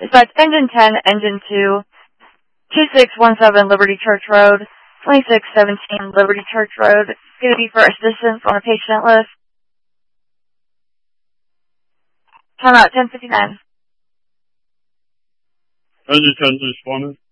Dispatch engine 10, engine 2, 2617 Liberty Church Road, 2617 Liberty Church Road. Going to be for assistance on a patient list. Time out 10:59. Engine 10 responded.